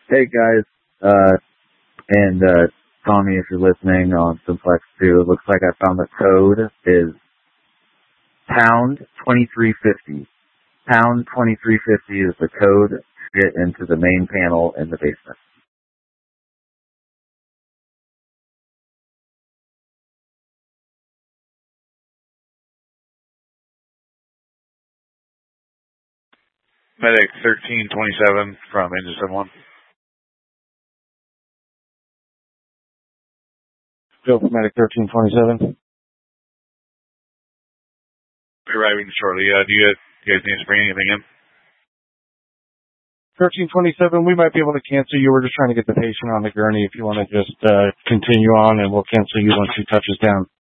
Hey guys, and Tommy, if you're listening on Simplex 2, it looks like I found the code is pound 2350. Pound 2350 is the code to get into the main panel in the basement. Medic 1327 from Engine 71. Go for Medic 1327. Arriving shortly. Do you guys need to bring anything in? 1327, we might be able to cancel you. We're just trying to get the patient on the gurney. If you want to just continue on, and we'll cancel you once he touches down.